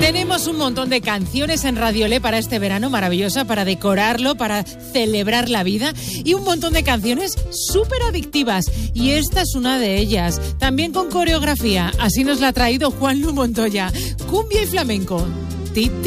Tenemos un montón de canciones en Radiolé para este verano, maravillosa, para decorarlo, para celebrar la vida, y un montón de canciones súper adictivas, y esta es una de ellas, también con coreografía. Así nos la ha traído Juanlu Montoya, cumbia y flamenco. Titi.